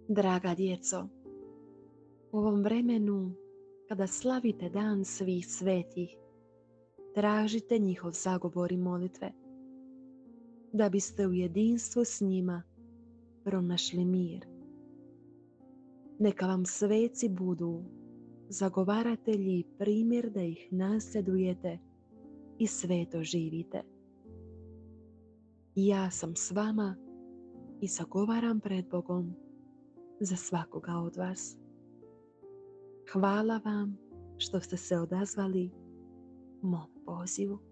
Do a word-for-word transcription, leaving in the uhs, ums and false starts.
Draga djeco, u ovom vremenu kada slavite dan svih svetih, tražite njihov zagovor i molitve, da biste u jedinstvu s njima pronašli mir. Neka vam sveci budu zagovaratelji i primjer da ih nasljedujete i sveto živite. Ja sam s vama i zagovaram pred Bogom za svakoga od vas. Hvala vam što ste se odazvali mom pozivu.